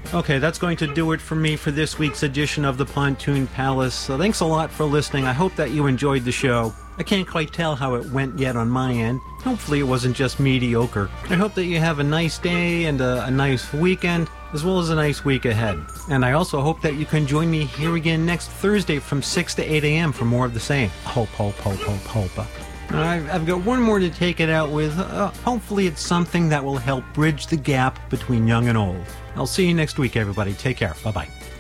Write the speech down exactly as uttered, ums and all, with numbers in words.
Okay, that's going to do it for me for this week's edition of the Pontoon Palace. So thanks a lot for listening. I hope that you enjoyed the show. I can't quite tell how it went yet on my end. Hopefully it wasn't just mediocre. I hope that you have a nice day and a, a nice weekend, as well as a nice week ahead. And I also hope that you can join me here again next Thursday from six to eight a.m. for more of the same. Hope, hope, hope, hope, hope. I've, I've got one more to take it out with. Uh, hopefully it's something that will help bridge the gap between young and old. I'll see you next week, everybody. Take care. Bye-bye.